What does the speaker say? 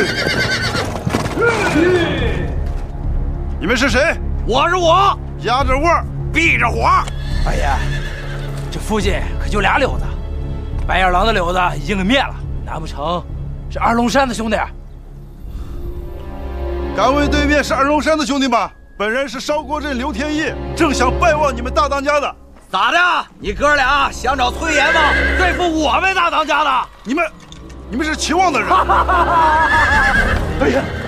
你们是谁？ 我是我， 压着味儿， 避着火。 哎呀，这附近可就俩柳子，白眼狼的柳子已经给灭了，难不成是二龙山的兄弟？ 敢问对面是二龙山的兄弟吗？本人是烧锅镇刘天义，正想拜望你们大当家的。 咋的？你哥俩想找崔阎王对付我们大当家的？ 你们是齐望的人。 哎呀！